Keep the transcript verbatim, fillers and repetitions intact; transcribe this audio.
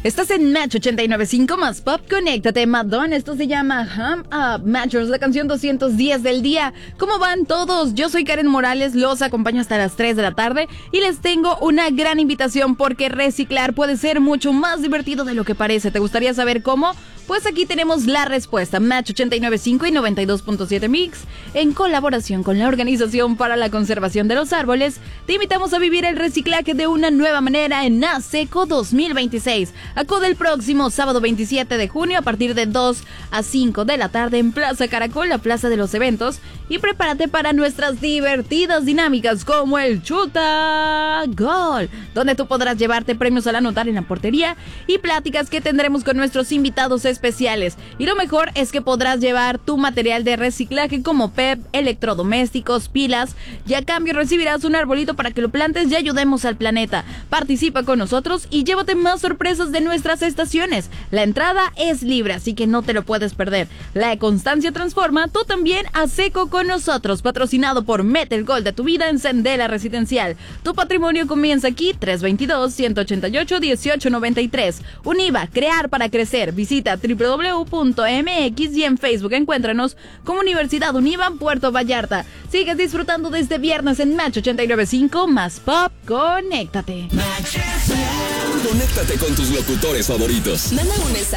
Estás en Match ochenta y nueve punto cinco más Pop, conéctate, Madonna. Esto se llama Hum Up, Matchers, la canción doscientos diez del día. ¿Cómo van todos? Yo soy Karen Morales, los acompaño hasta las tres de la tarde y les tengo una gran invitación porque reciclar puede ser mucho más divertido de lo que parece. ¿Te gustaría saber cómo? Pues aquí tenemos la respuesta. Match ochenta y nueve punto cinco y noventa y dos punto siete Mix, en colaboración con la Organización para la Conservación de los Árboles, te invitamos a vivir el reciclaje de una nueva manera en ASECO dos mil veintiséis. Acude el próximo sábado veintisiete de junio a partir de dos a cinco de la tarde en Plaza Caracol, la plaza de los eventos, y prepárate para nuestras divertidas dinámicas como el Chuta Gol, donde tú podrás llevarte premios al anotar en la portería y pláticas que tendremos con nuestros invitados especiales. Y lo mejor es que podrás llevar tu material de reciclaje como P E P, electrodomésticos, pilas, y a cambio recibirás un arbolito para que lo plantes y ayudemos al planeta. Participa con nosotros y llévate más sorpresas de nuestras estaciones. La entrada es libre, así que no te lo puedes perder. La constancia transforma, tú también a seco con nosotros. Patrocinado por Mete el Gol de tu vida en Sendela Residencial. Tu patrimonio comienza aquí. Tres dos dos, uno ocho ocho, uno ocho nueve tres. Univa, crear para crecer. Visita doble u doble u doble u punto eme equis y en Facebook encuéntranos como Universidad Univa Puerto Vallarta. Sigues disfrutando de este viernes en Match ochenta y nueve punto cinco más Pop, conéctate. Conéctate con tus locutores favoritos. Manda un mensaje